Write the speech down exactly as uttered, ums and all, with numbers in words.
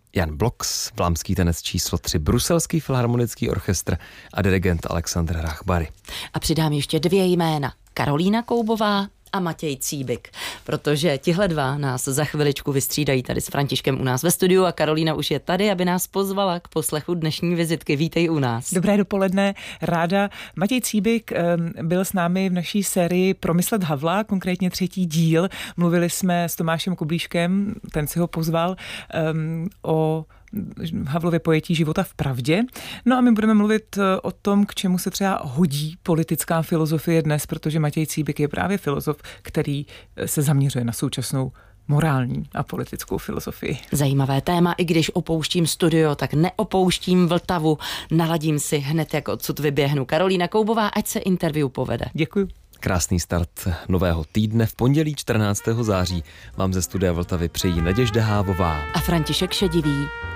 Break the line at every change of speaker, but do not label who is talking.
Jan Blox, vlámský tenec číslo tři, Bruselský filharmonický orchestr a dirigent Alexandr Rachbary.
A přidám ještě dvě jména. Karolína Koubová a Matěj Cíbik, protože tihle dva nás za chviličku vystřídají tady s Františkem u nás ve studiu a Karolína už je tady, aby nás pozvala k poslechu dnešní vizitky. Vítej u nás.
Dobré dopoledne, ráda. Matěj Cíbik byl s námi v naší sérii Promyslet Havla, konkrétně třetí díl. Mluvili jsme s Tomášem Kublíškem, ten si ho pozval, um, o Havlově pojetí života v pravdě. No a my budeme mluvit o tom, k čemu se třeba hodí politická filozofie dnes, protože Matěj Cíbik je právě filozof, který se zaměřuje na současnou morální a politickou filozofii.
Zajímavé téma, i když opouštím studio, tak neopouštím Vltavu. Naladím si hned, jak odsud vyběhnu. Karolína Koubová, ať se interview povede.
Děkuji.
Krásný start nového týdne v pondělí čtrnáctého září vám ze studia Vltavy přejí Naděžda Hávová
a František Šedivý.